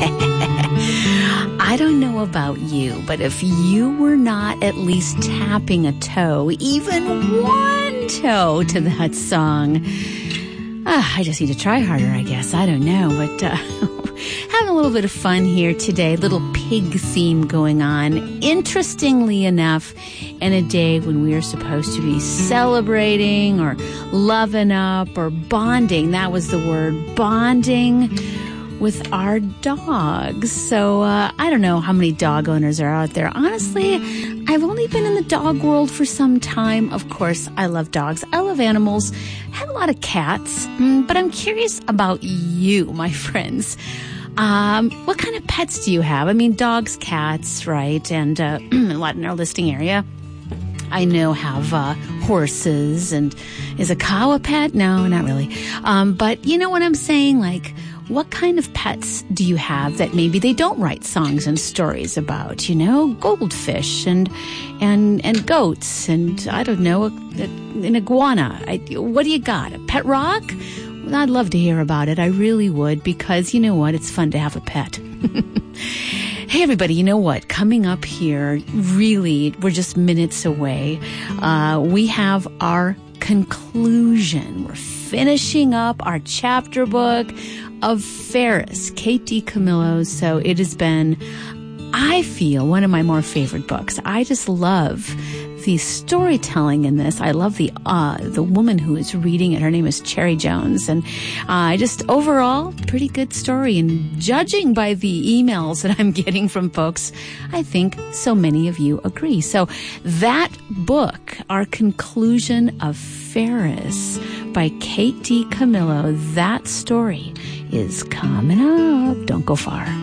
I don't know about you, but if you were not at least tapping a toe, even one toe to that song, I just need to try harder, I guess. I don't know, but having a little bit of fun here today, little pig theme going on. Interestingly enough, in a day when we are supposed to be celebrating or loving up or bonding, that was the word, bonding with our dogs. So I don't know how many dog owners are out there. Honestly, I've only been in the dog world for some time. Of course, I love dogs. I love animals. I have a lot of cats. But I'm curious about you, my friends. What kind of pets do you have? I mean, dogs, cats, right? And a lot in our listing area. I know have horses. And is a cow a pet? No, not really. But you know what I'm saying? Like, what kind of pets do you have that maybe they don't write songs and stories about? You know, goldfish and goats and I don't know, an iguana. What do you got? A pet rock? Well, I'd love to hear about it. I really would, because you know what? It's fun to have a pet. Hey, everybody, you know what? Coming up here, really, we're just minutes away. We have our conclusion. We're finishing up our chapter book of Ferris, Kate DiCamillo. So it has been, I feel, one of my more favorite books. I just love the storytelling in this. I love the woman who is reading it. Her name is Cherry Jones. And just overall, pretty good story. And judging by the emails that I'm getting from folks, I think so many of you agree. So that book, our conclusion of Ferris by Kate DiCamillo, that story is coming up. Don't go far.